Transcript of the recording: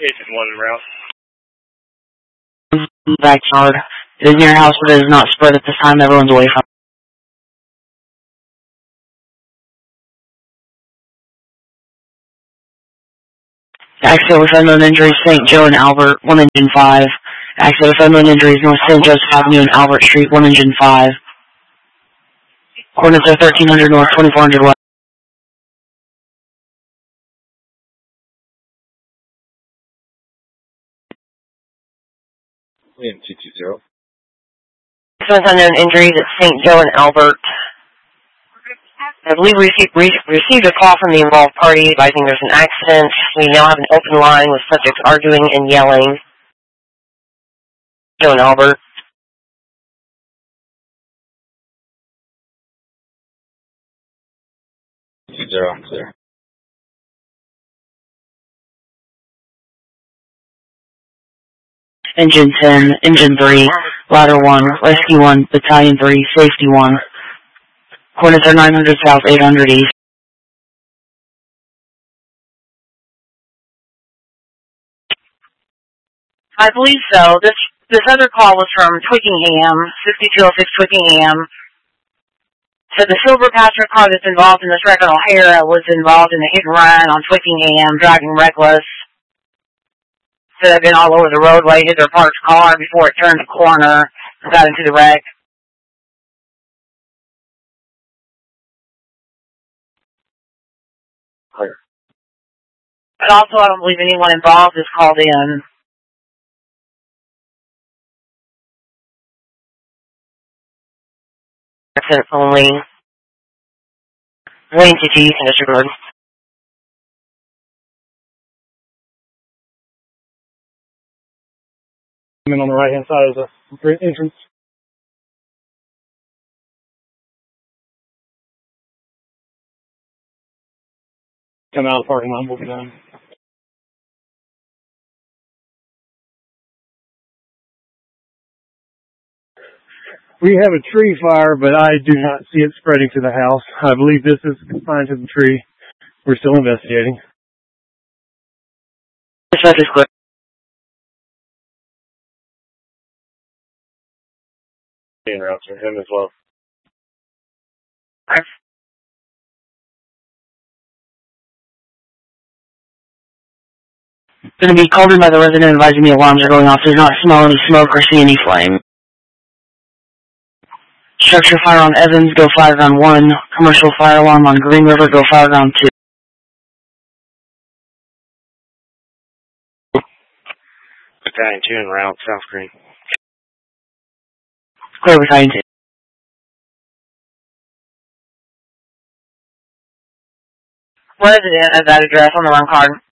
Agent 1 en route. Backyard. It is near your house, but it is not spread at this time. Everyone's away from it. Accident with unknown injuries, St. Joe and Albert, 1 engine 5. Accident with unknown injuries, North St. Joseph Avenue and Albert Street, 1 engine 5. Coordinates are 1300 north, 2400 west. William 220. Accident with unknown injuries at St. Joe and Albert. I believe we received a call from the involved party advising there's an accident. We now have an open line with subjects arguing and yelling. Joe and Albert. Clear. Engine 10, Engine 3, Ladder 1, Rescue 1, Battalion 3, Safety 1. Coordinates are 900 south, 800 east. I believe so. This other call was from Twickenham, 6206 Twickenham. So the silver passenger car that's involved in this wreck on O'Hara was involved in a hit and run on Twickenham, driving reckless. So they've been all over the roadway, hit their parked car before it turned the corner and got into the wreck. Clear. But also, I don't believe anyone involved is called in. Accident only. Wayne TT, you can disregard. I'm on the right-hand side of the entrance. Come out of the parking lot, we'll be done. We have a tree fire, but I do not see it spreading to the house. I believe this is confined to the tree. We're still investigating. Dispatch is clear. En route for him as well. Going to be called in by the resident advising the alarms are going off. Does not smell any smoke or see any flame. Structure fire on Evans, go fire ground 1. Commercial fire alarm on Green River, go fire ground 2. Battalion 2 en route, South Green. Clear Battalion 2. Resident of that address on the wrong card.